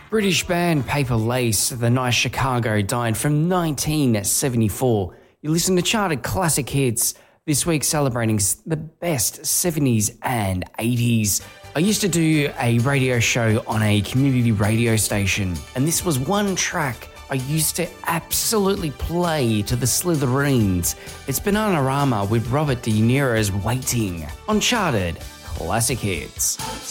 British band Paper Lace, The Nice Chicago, died from 1974. You listen to charted classic hits, this week celebrating the best 70s and 80s. I used to do a radio show on a community radio station, and this was one track I used to absolutely play to the Slytherins. It's Bananarama with Robert De Niro's Waiting on charted classic hits.